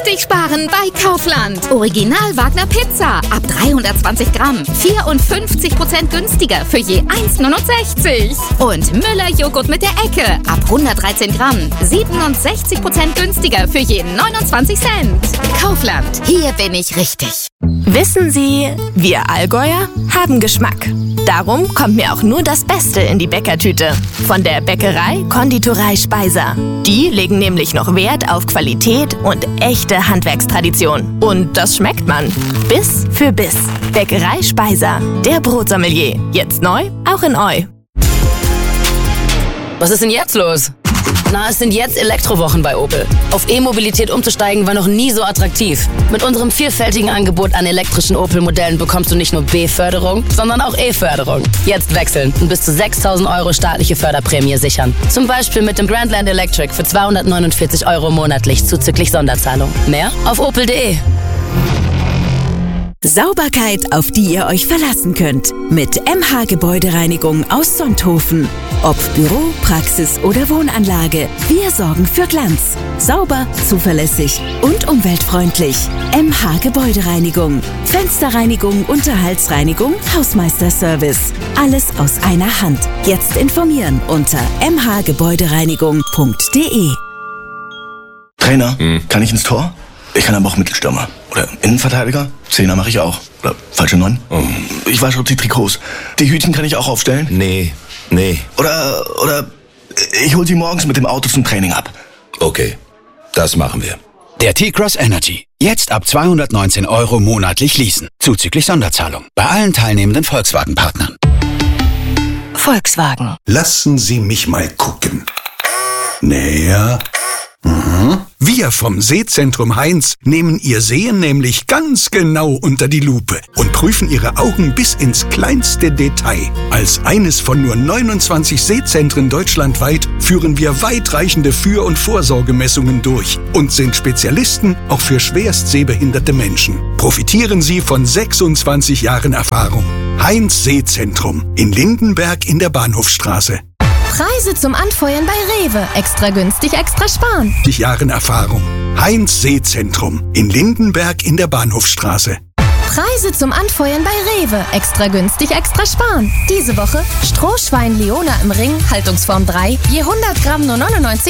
Günstig sparen bei Kaufland. Original Wagner Pizza ab 320 Gramm. 54% günstiger für je 1,69. Und Müller Joghurt mit der Ecke ab 113 Gramm. 67% günstiger für je 29 Cent. Kaufland, hier bin ich richtig. Wissen Sie, wir Allgäuer haben Geschmack. Darum kommt mir auch nur das Beste in die Bäckertüte. Von der Bäckerei Konditorei Speiser. Die legen nämlich noch Wert auf Qualität und echte Handwerkstradition. Und das schmeckt man. Biss für Biss. Bäckerei Speiser. Der Brotsommelier. Jetzt neu, auch in Eu. Was ist denn jetzt los? Na, es sind jetzt Elektrowochen bei Opel. Auf E-Mobilität umzusteigen war noch nie so attraktiv. Mit unserem vielfältigen Angebot an elektrischen Opel-Modellen bekommst du nicht nur B-Förderung, sondern auch E-Förderung. Jetzt wechseln und bis zu 6.000 € staatliche Förderprämie sichern. Zum Beispiel mit dem Grandland Electric für 249 € monatlich zuzüglich Sonderzahlung. Mehr auf opel.de. Sauberkeit, auf die ihr euch verlassen könnt. Mit MH Gebäudereinigung aus Sonthofen. Ob Büro, Praxis oder Wohnanlage, wir sorgen für Glanz. Sauber, zuverlässig und umweltfreundlich. MH Gebäudereinigung. Fensterreinigung, Unterhaltsreinigung, Hausmeisterservice. Alles aus einer Hand. Jetzt informieren unter mhgebäudereinigung.de. Trainer, kann ich ins Tor? Ich kann aber auch Mittelstürmer. Oder Innenverteidiger? Zehner mache ich auch. Oder falsche 9? Ich wasche die Trikots. Die Hütchen kann ich auch aufstellen? Nee. Oder ich hol sie morgens mit dem Auto zum Training ab. Okay, das machen wir. Der T-Cross Energy. Jetzt ab 219 € monatlich leasen. Zuzüglich Sonderzahlung. Bei allen teilnehmenden Volkswagen-Partnern. Volkswagen. Lassen Sie mich mal gucken. Näher. Wir vom Sehzentrum Heinz nehmen Ihr Sehen nämlich ganz genau unter die Lupe und prüfen Ihre Augen bis ins kleinste Detail. Als eines von nur 29 Sehzentren deutschlandweit führen wir weitreichende Für- und Vorsorgemessungen durch und sind Spezialisten auch für schwerst sehbehinderte Menschen. Profitieren Sie von 26 Jahren Erfahrung. Heinz Sehzentrum in Lindenberg in der Bahnhofstraße. Preise zum Anfeuern bei Rewe. Extra günstig, extra sparen. Jahren Erfahrung. Heinz Sehzentrum in Lindenberg in der Bahnhofstraße. Preise zum Anfeuern bei Rewe. Extra günstig, extra sparen. Diese Woche Strohschwein Leona im Ring, Haltungsform 3, je 100 Gramm nur 99